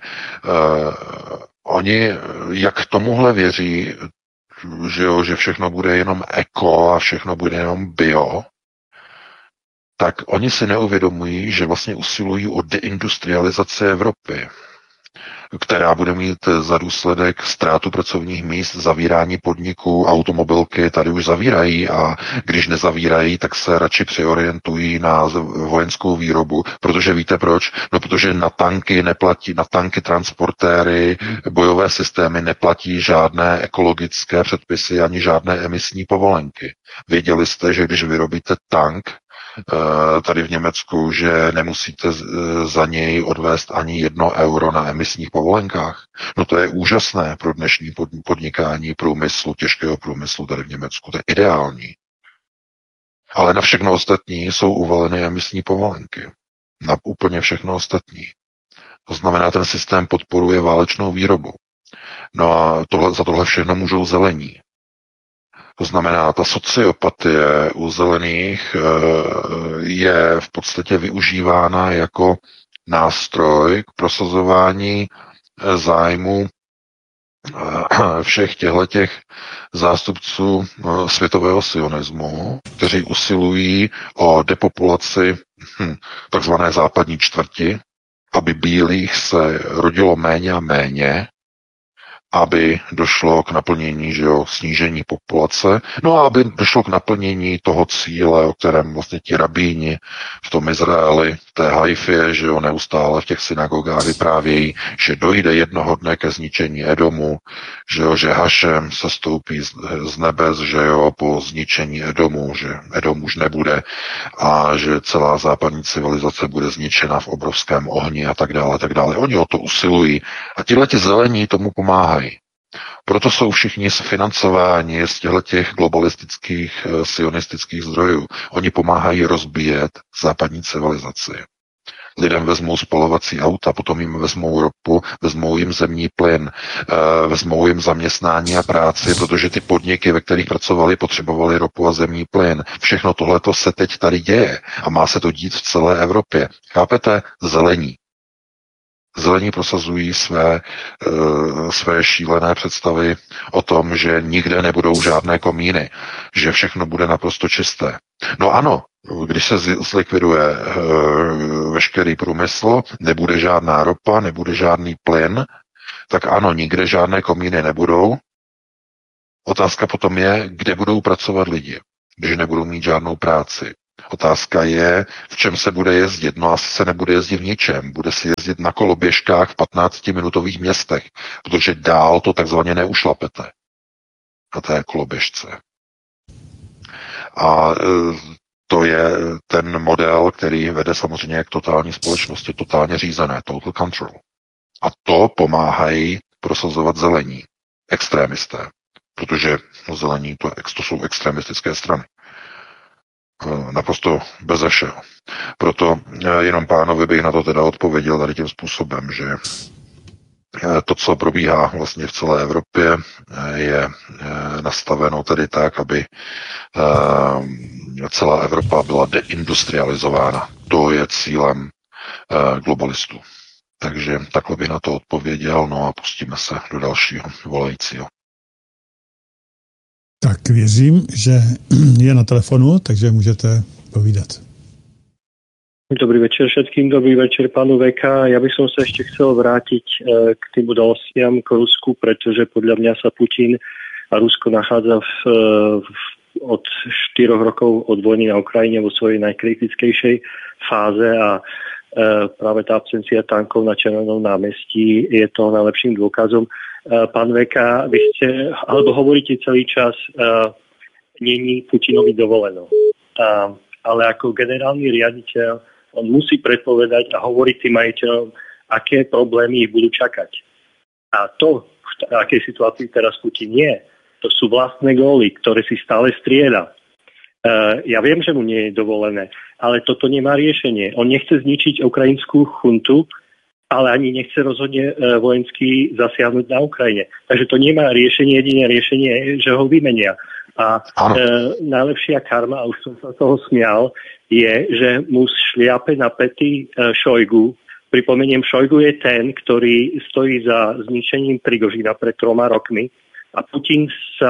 oni jak tomuhle věří, že všechno bude jenom eko a všechno bude jenom bio, tak oni si neuvědomují, že vlastně usilují o deindustrializaci Evropy, která bude mít za důsledek ztrátu pracovních míst, zavírání podniků, automobilky tady už zavírají a když nezavírají, tak se radši přeorientují na vojenskou výrobu, protože víte proč? No protože na tanky neplatí, na tanky, transportéry, bojové systémy neplatí žádné ekologické předpisy ani žádné emisní povolenky. Věděli jste, že když vyrobíte tank tady v Německu, že nemusíte za něj odvést ani 1 euro na emisních povolenkách. No to je úžasné pro dnešní podnikání průmyslu, těžkého průmyslu tady v Německu. To je ideální. Ale na všechno ostatní jsou uvaleny emisní povolenky. Na úplně všechno ostatní. To znamená, ten systém podporuje válečnou výrobu. No a za tohle všechno můžou zelení. To znamená, ta sociopatie u zelených je v podstatě využívána jako nástroj k prosazování zájmu všech těchto zástupců světového sionismu, kteří usilují o depopulaci takzvané západní čtvrti, aby bílých se rodilo méně a méně, aby došlo k naplnění, snížení populace, no a aby došlo k naplnění toho cíle, o kterém vlastně ti rabíni v tom Izraeli, v té Haifě, neustále v těch synagogách vyprávějí, že dojde jednoho dne ke zničení Edomu, že Hašem se stoupí z nebes, po zničení Edomu, že Edom už nebude a že celá západní civilizace bude zničena v obrovském ohni a tak dále, tak dále. Oni o to usilují a tihleti zelení tomu pomáhají. Proto jsou všichni financováni z těch globalistických, sionistických zdrojů. Oni pomáhají rozbíjet západní civilizaci. Lidem vezmou spalovací auta, potom jim vezmou ropu, vezmou jim zemní plyn, vezmou jim zaměstnání a práci, protože ty podniky, ve kterých pracovali, potřebovali ropu a zemní plyn. Všechno tohleto se teď tady děje a má se to dít v celé Evropě. Chápete? Zelení. Zelení prosazují své šílené představy o tom, že nikde nebudou žádné komíny, že všechno bude naprosto čisté. No ano, když se zlikviduje veškerý průmysl, nebude žádná ropa, nebude žádný plyn, tak ano, nikde žádné komíny nebudou. Otázka potom je, kde budou pracovat lidi, když nebudou mít žádnou práci. Otázka je, v čem se bude jezdit. No asi se nebude jezdit v ničem. Bude se jezdit na koloběžkách v 15-minutových městech, protože dál to takzvaně neušlapete na té koloběžce. A to je ten model, který vede samozřejmě k totální společnosti, totálně řízené, total control. A to pomáhají prosazovat zelení, extrémisté, protože zelení to jsou extremistické strany. Naprosto beze všeho. Proto jenom pánovi bych na to teda odpověděl tady tím způsobem, že to, co probíhá vlastně v celé Evropě, je nastaveno tedy tak, aby celá Evropa byla deindustrializována. To je cílem globalistů. Takže takhle bych na to odpověděl, no a pustíme se do dalšího volajícího. Tak věřím, že je na telefonu, takže můžete povídat. Dobrý večer všetkým, dobrý večer pánu VK. Ja by som sa ešte chcel vrátiť k tým udalostiam k Rusku, pretože podľa mňa sa Putin a Rusko nachádza od 4 rokov od vojny na Ukrajine vo svojej najkritickejšej fáze a práve tá absencia tankov na Červenom námestí je toho najlepším dôkazom. Pán VK, vy ste, alebo hovoríte celý čas, není Putinovi dovoleno. Ale ako generálny riaditeľ on musí predpovedať a hovoriť tým majiteľom, aké problémy ich budú čakať. A to, v akej situácii teraz Putin je, to sú vlastné góly, ktoré si stále strieda. Ja viem, že mu nie je dovolené, ale toto nemá riešenie. On nechce zničiť ukrajinskú chuntu, ale ani nechce rozhodne vojensky zasiahnuť na Ukrajine. Takže to nemá riešenie, jediné riešenie je, že ho vymenia. A najlepšia karma, a už som sa toho smial, je, že mu šliape na pety Šojgu. Pripomeniem, Šojgu je ten, ktorý stojí za zničením Prigožina pred 3 rokmi a Putin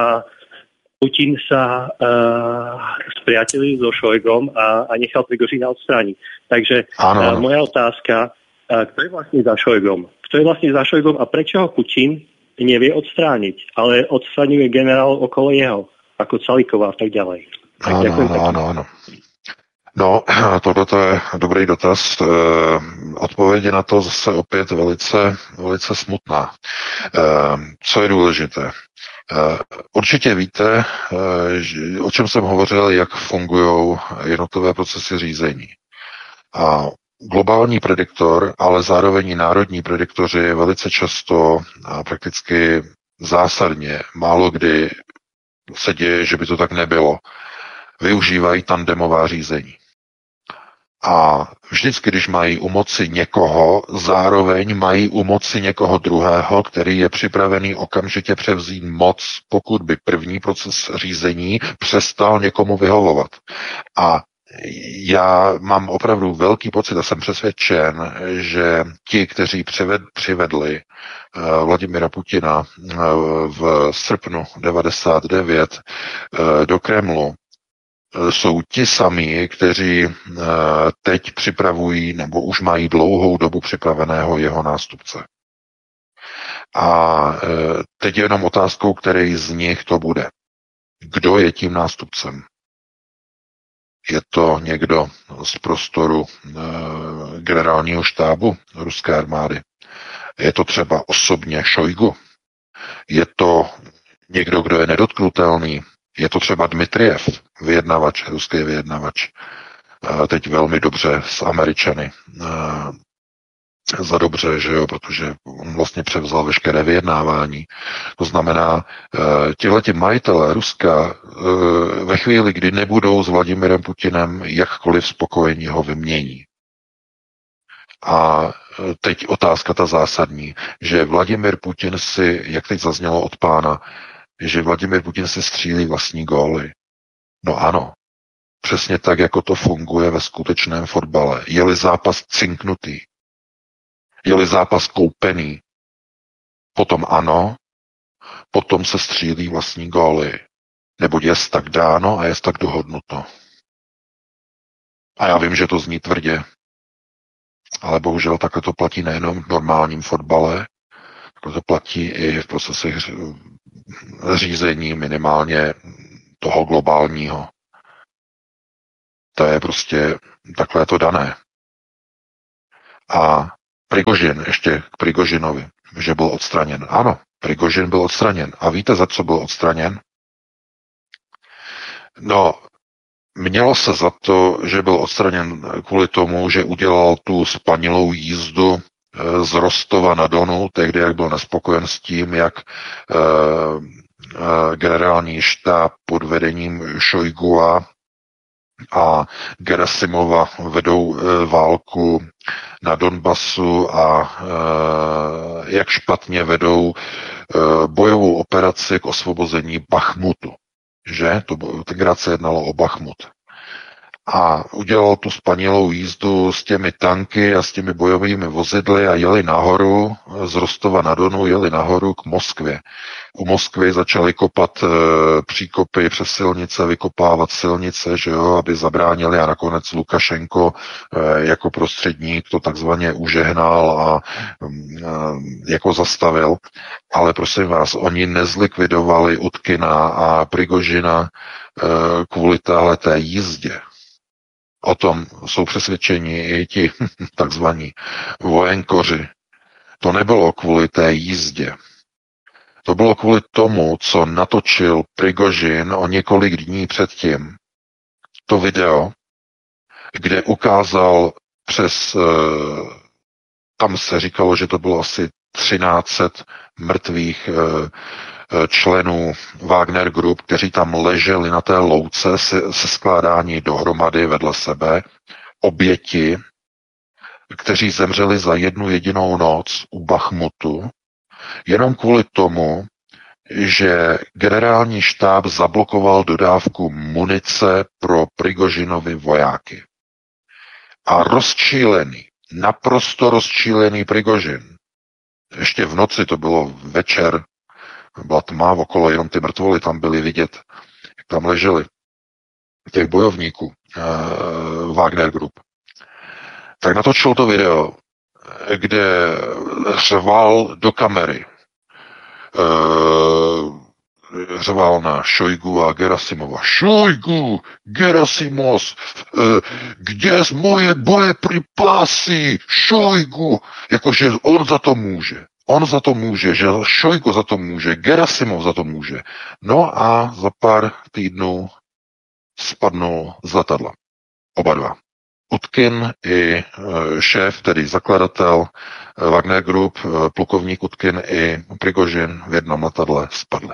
sa spriatelil so Šojgom a nechal Prigožina odstrániť. Takže moja otázka, kto je vlastne za Šojgom? Kto je vlastne za Šojgom a prečo ho Putin nevie odstrániť, ale odstraňuje generál okolo jeho, ako Caliková a tak ďalej. Tak ano. No, tohle je dobrý dotaz. Odpověď na to zase opět velice smutná. Co je důležité? Určitě víte, o čem jsem hovořil, jak fungují jednotlivé procesy řízení. A globální prediktor, ale zároveň i národní prediktoři velice často a prakticky zásadně, málo kdy se děje, že by to tak nebylo, využívají tandemová řízení. A vždycky, když mají u moci někoho, zároveň mají u moci někoho druhého, který je připravený okamžitě převzít moc, pokud by první proces řízení přestal někomu vyhovovat. A já mám opravdu velký pocit a jsem přesvědčen, že ti, kteří přivedli Vladimira Putina v srpnu 1999 do Kremlu, jsou ti samí, kteří teď připravují nebo už mají dlouhou dobu připraveného jeho nástupce. A teď je jenom otázkou, který z nich to bude. Kdo je tím nástupcem? Je to někdo z prostoru generálního štábu ruské armády? Je to třeba osobně Šojgu? Je to někdo, kdo je nedotknutelný? Je to třeba Dmitrijev, vyjednavač, ruský vyjednavač, teď velmi dobře s Američany. Za dobře, že jo, protože on vlastně převzal veškeré vyjednávání. To znamená, tihleti majitelé Ruska ve chvíli, kdy nebudou s Vladimirem Putinem jakkoliv spokojení, ho vymění. A teď otázka ta zásadní, že Vladimir Putin si, jak teď zaznělo od pána, že Vladimir Putin si střílí vlastní góly. No ano, přesně tak, jako to funguje ve skutečném fotbale. Je-li zápas cinknutý, je-li zápas koupený, potom ano, potom se střílí vlastní góly. Neboť je tak dáno a je tak dohodnuto. A já vím, že to zní tvrdě, ale bohužel takhle to platí nejenom v normálním fotbale, Jako to platí i v procesech řízení minimálně toho globálního. To je prostě takhle to dané. A Prigožin, ještě k Prigožinovi, že byl odstraněn. Ano, Prigožin byl odstraněn. A víte, za co byl odstraněn? No, mělo se za to, že byl odstraněn kvůli tomu, že udělal tu spanilou jízdu z Rostova na Donu, tehdy, jak byl nespokojen s tím, jak generální štáb pod vedením Šojgua a Gerasimova vedou válku na Donbasu a jak špatně vedou bojovou operaci k osvobození Bachmutu. Že? Tenkrát se jednalo o Bachmut. A udělal tu spanilou jízdu s těmi tanky a s těmi bojovými vozidly a jeli nahoru, z Rostova na Donu jeli nahoru k Moskvě. U Moskvy začali kopat příkopy přes silnice, vykopávat silnice, že jo, aby zabránili a nakonec Lukašenko jako prostředník to takzvaně užehnal a jako zastavil. Ale prosím vás, oni nezlikvidovali Utkina a Prigožina kvůli téhleté jízdě. O tom jsou přesvědčeni i ti takzvaní vojenkoři. To nebylo kvůli té jízdě. To bylo kvůli tomu, co natočil Prigožin o několik dní předtím. To video, kde ukázal tam se říkalo, že to bylo asi 1300 mrtvých členů Wagner Group, kteří tam leželi na té louce se skládání dohromady vedle sebe, oběti, kteří zemřeli za jednu jedinou noc u Bachmutu, jenom kvůli tomu, že generální štáb zablokoval dodávku munice pro Prigožinovy vojáky. A naprosto rozčílený Prigožin, ještě v noci, to bylo večer, byla tma okolo, jenom ty mrtvoly tam byly vidět, jak tam leželi, těch bojovníků Wagner Group. Tak natočil to video, kde řval do kamery. Řval na Šojgu a Gerasimova. Šojgu, Gerasimov, kde z moje bojepripasy? Šojgu, jakože on za to může. On za to může, že Šojgu za to může, Gerasimov za to může. No a za pár týdnů spadnul z letadla. Oba dva. Utkin i šéf, tedy zakladatel Wagner Group, plukovník Utkin i Prigožin v jednom letadle spadli.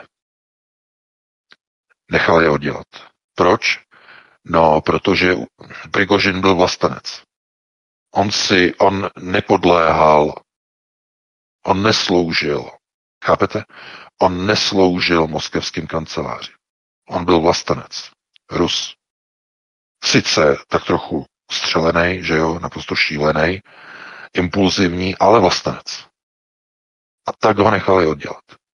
Nechal je oddělat. Proč? No, protože Prigožin byl vlastenec. On nepodléhal, on nesloužil, chápete? On nesloužil moskevským kancelářím. On byl vlastenec. Rus. Sice tak trochu střelenej, že jo, naprosto šílenej, impulzivní, ale vlastenec. A tak ho nechali oddělat.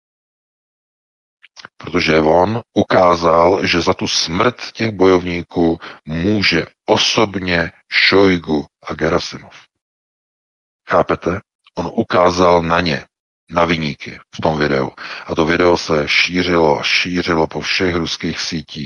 Protože on ukázal, že za tu smrt těch bojovníků může osobně Šojgu a Gerasimov. Chápete? On ukázal na ně, na viníky v tom videu. A to video se šířilo po všech ruských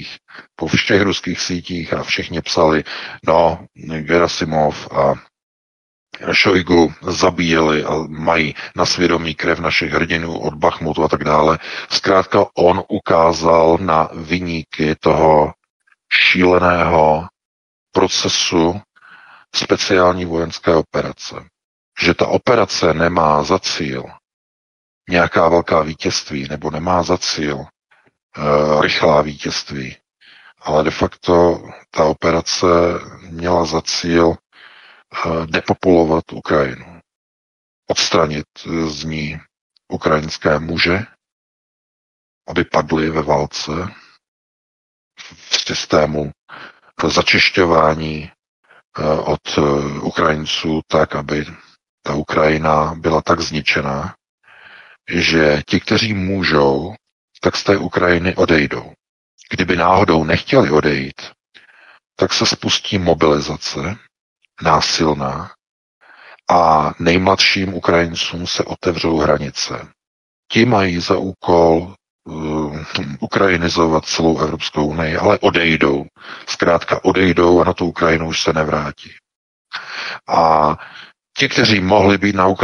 sítích a všichni psali, no, Gerasimov a Šojgu zabíjeli a mají na svědomí krev našich hrdinů od Bachmutu a tak dále. Zkrátka on ukázal na viníky toho šíleného procesu speciální vojenské operace. Že ta operace nemá za cíl nějaká velká vítězství, nebo nemá za cíl rychlá vítězství, ale de facto ta operace měla za cíl depopulovat Ukrajinu. Odstranit z ní ukrajinské muže, aby padli ve válce v systému začišťování od Ukrajinců tak, aby ta Ukrajina byla tak zničená, že ti, kteří můžou, tak z té Ukrajiny odejdou. Kdyby náhodou nechtěli odejít, tak se spustí mobilizace násilná a nejmladším Ukrajincům se otevřou hranice. Ti mají za úkol ukrajinizovat celou Evropskou unii, ale odejdou. Zkrátka odejdou a na tu Ukrajinu už se nevrátí. A ti, kteří mohli být na Ukrajině,